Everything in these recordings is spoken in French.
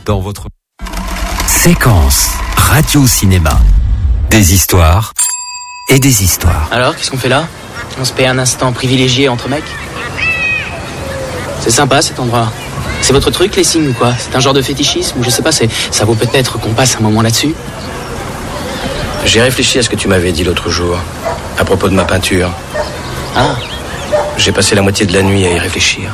dans votre séquence radio-cinéma. Des histoires et des histoires. Alors, qu'est-ce qu'on fait là? On se paie un instant privilégié entre mecs? C'est sympa cet endroit. C'est votre truc, les signes ou quoi? C'est un genre de fétichisme ou je sais pas, ça vaut peut-être qu'on passe un moment là-dessus? J'ai réfléchi à ce que tu m'avais dit l'autre jour, à propos de ma peinture. Ah. J'ai passé la moitié de la nuit à y réfléchir.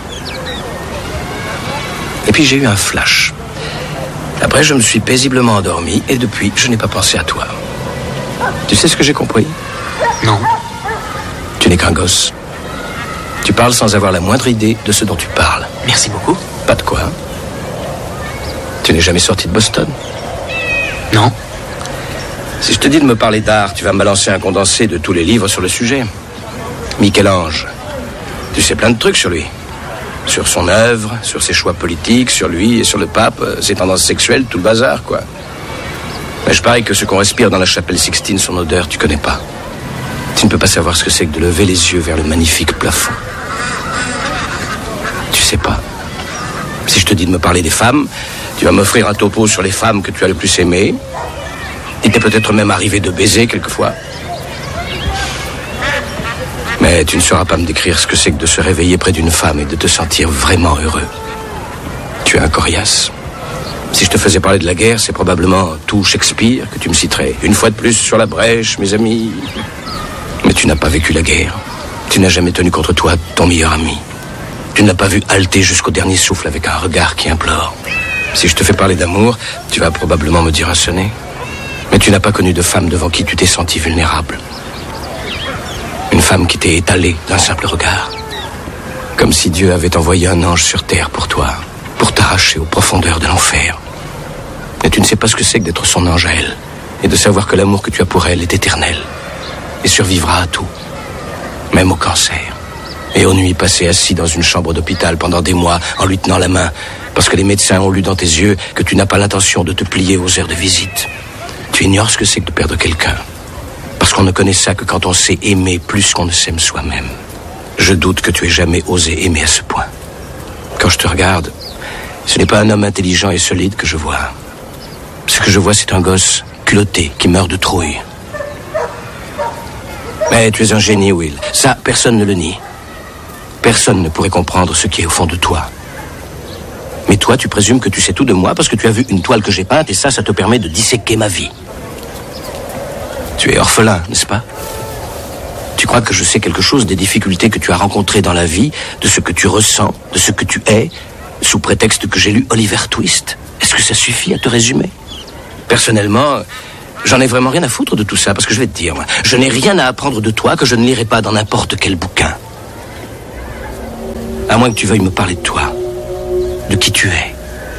Et puis j'ai eu un flash. Après, je me suis paisiblement endormi et depuis, je n'ai pas pensé à toi. Tu sais ce que j'ai compris? Non. Tu n'es qu'un gosse. Tu parles sans avoir la moindre idée de ce dont tu parles. Merci beaucoup. Pas de quoi. Tu n'es jamais sorti de Boston? Non. Si je te dis de me parler d'art, tu vas me balancer un condensé de tous les livres sur le sujet. Michel-Ange. Tu sais plein de trucs sur lui. Sur son œuvre, sur ses choix politiques, sur lui et sur le pape, ses tendances sexuelles, tout le bazar, quoi. Mais je parie que ce qu'on respire dans la chapelle Sixtine, son odeur, tu connais pas. Tu ne peux pas savoir ce que c'est que de lever les yeux vers le magnifique plafond. Tu sais pas. Si je te dis de me parler des femmes, tu vas m'offrir un topo sur les femmes que tu as le plus aimées. Il t'est peut-être même arrivé de baiser quelquefois. Mais tu ne sauras pas me décrire ce que c'est que de se réveiller près d'une femme et de te sentir vraiment heureux. Tu es un coriace. Si je te faisais parler de la guerre, c'est probablement tout Shakespeare que tu me citerais. Une fois de plus sur la brèche, mes amis. Mais tu n'as pas vécu la guerre. Tu n'as jamais tenu contre toi ton meilleur ami. Tu ne l'as pas vu halter jusqu'au dernier souffle avec un regard qui implore. Si je te fais parler d'amour, tu vas probablement me dire un sonnet. Mais tu n'as pas connu de femme devant qui tu t'es senti vulnérable. Une femme qui t'est étalée d'un simple regard. Comme si Dieu avait envoyé un ange sur terre pour toi, pour t'arracher aux profondeurs de l'enfer. Et tu ne sais pas ce que c'est que d'être son ange à elle, et de savoir que l'amour que tu as pour elle est éternel, et survivra à tout, même au cancer, et aux nuits passées assis dans une chambre d'hôpital pendant des mois en lui tenant la main, parce que les médecins ont lu dans tes yeux que tu n'as pas l'intention de te plier aux heures de visite. Tu ignores ce que c'est que de perdre quelqu'un. Parce qu'on ne connaît ça que quand on sait aimer plus qu'on ne s'aime soi-même. Je doute que tu aies jamais osé aimer à ce point. Quand je te regarde, ce n'est pas un homme intelligent et solide que je vois. Ce que je vois, c'est un gosse culotté qui meurt de trouille. Mais tu es un génie, Will. Ça, personne ne le nie. Personne ne pourrait comprendre ce qui est au fond de toi. Mais toi, tu présumes que tu sais tout de moi parce que tu as vu une toile que j'ai peinte et ça te permet de disséquer ma vie. Tu es orphelin, n'est-ce pas? Tu crois que je sais quelque chose des difficultés que tu as rencontrées dans la vie, de ce que tu ressens, de ce que tu es, sous prétexte que j'ai lu Oliver Twist? Est-ce que ça suffit à te résumer? Personnellement, j'en ai vraiment rien à foutre de tout ça, parce que je vais te dire, moi, je n'ai rien à apprendre de toi que je ne lirai pas dans n'importe quel bouquin. À moins que tu veuilles me parler de toi, de qui tu es.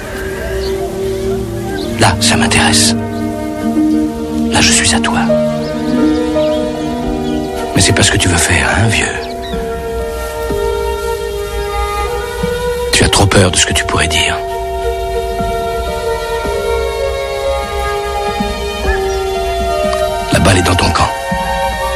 Là, ça m'intéresse. Là, je suis à toi. Mais c'est pas ce que tu veux faire, hein, vieux? Tu as trop peur de ce que tu pourrais dire. La balle est dans ton camp.